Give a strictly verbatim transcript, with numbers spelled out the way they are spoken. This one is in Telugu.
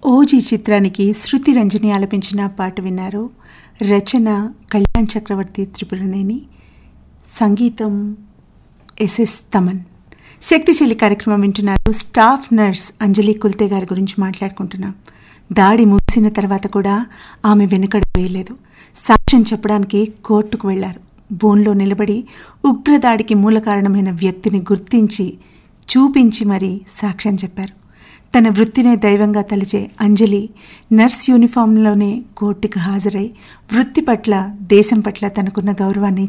ఓజీ చిత్రానికి శృతి రంజని ఆలపించిన పాట విన్నారు. రచన కళ్యాణ్ చక్రవర్తి త్రిపురనేని, సంగీతం ఎస్ఎస్ తమన్. శక్తిశీలి కార్యక్రమం వింటున్నారు. స్టాఫ్ నర్స్ అంజలి కుల్తే గారి గురించి మాట్లాడుకుంటున్నాం. దాడి ముగిసిన తర్వాత కూడా ఆమె వెనుకడు వేయలేదు. సాక్ష్యం చెప్పడానికి కోర్టుకు వెళ్లారు. బోన్లో నిలబడి ఉగ్రదాడికి మూల కారణమైన వ్యక్తిని గుర్తించి చూపించి మరీ సాక్ష్యం చెప్పారు. తన వృత్తినే దైవంగా తలిచే అంజలి నర్స్ యూనిఫామ్లోనే కోర్టుకు హాజరై వృత్తి పట్ల, దేశం పట్ల తనకున్న గౌరవాన్ని